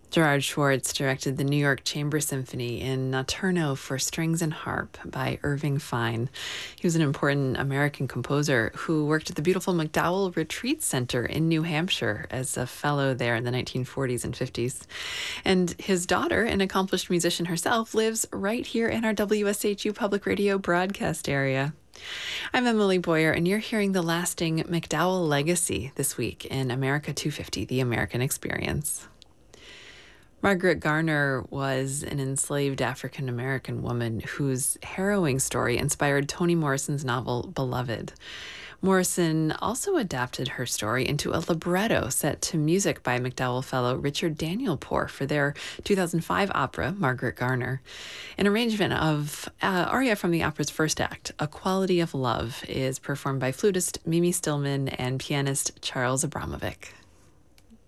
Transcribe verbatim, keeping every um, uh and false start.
Gerard Schwartz directed the New York Chamber Symphony in Notturno for Strings and Harp by Irving Fine. He was an important American composer who worked at the beautiful MacDowell Retreat Center in New Hampshire as a fellow there in the nineteen forties and fifties. And his daughter, an accomplished musician herself, lives right here in our W S H U Public Radio broadcast area. I'm Emily Boyer, and you're hearing the lasting MacDowell legacy this week in America two fifty, The American Experience. Margaret Garner was an enslaved African-American woman whose harrowing story inspired Toni Morrison's novel Beloved. Morrison also adapted her story into a libretto set to music by MacDowell fellow Richard Danielpour for their two thousand five opera, Margaret Garner. An arrangement of uh, aria from the opera's first act, A Quality of Love, is performed by flutist Mimi Stillman and pianist Charles Abramovic.